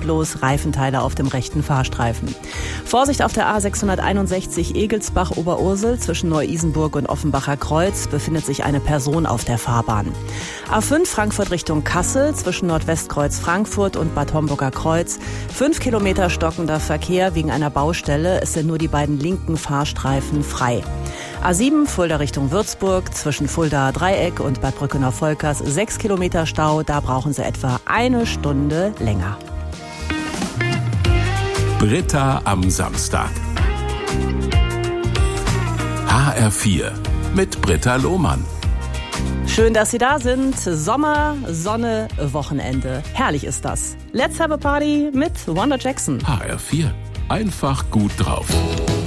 los, Reifenteile auf dem rechten Fahrstreifen. Vorsicht auf der A661 Egelsbach-Oberursel zwischen Neu-Isenburg und Offenbacher Kreuz befindet sich eine Person auf der Fahrbahn. A5 Frankfurt Richtung Kassel zwischen Nordwestkreuz Frankfurt und Bad Homburger Kreuz. 5 Kilometer stockender Verkehr wegen einer Baustelle. Es sind nur die beiden linken Fahrstreifen frei. A7 Fulda Richtung Würzburg zwischen Fuldaer Dreieck und Bad Brückener-Volkers 6 Kilometer Stau. Da brauchen Sie etwa eine Stunde länger. Britta am Samstag. HR4 mit Britta Lohmann. Schön, dass Sie da sind. Sommer, Sonne, Wochenende. Herrlich ist das. Let's have a party mit Wanda Jackson. HR4. Einfach gut drauf.